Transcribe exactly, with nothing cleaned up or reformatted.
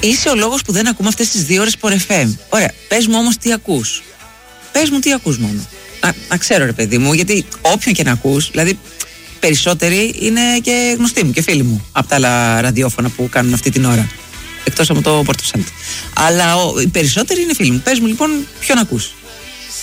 Είσαι ο λόγος που δεν ακούμε αυτές τις δύο ώρες Sport εφ εμ. Ωραία, πες μου όμως τι ακούς. Πες μου τι ακούς μόνο. Να, να ξέρω ρε παιδί μου, γιατί όποιον και να ακούς, δηλαδή περισσότεροι είναι και γνωστοί μου και φίλοι μου από τα άλλα ραδιόφωνα που κάνουν αυτή την ώρα. Εκτός από το Πορτοσάλτ. Αλλά ο, οι περισσότεροι είναι φίλοι μου. Πες μου λοιπόν ποιον ακούς.